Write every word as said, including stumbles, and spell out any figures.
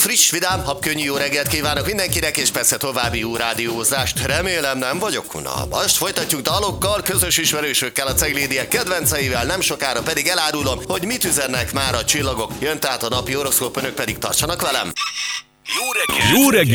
Friss, vidám, habkönnyű jó reggelt kívánok mindenkinek, és persze további jó rádiózást. Remélem nem vagyok unalmas. Folytatjuk dalokkal, közös ismerősökkel, a Ceglédiek kedvenceivel, nem sokára pedig elárulom, hogy mit üzennek már a csillagok. Jön tehát a napi horoszkóp, önök pedig tartsanak velem. Jó reggelt! Jó reggelt!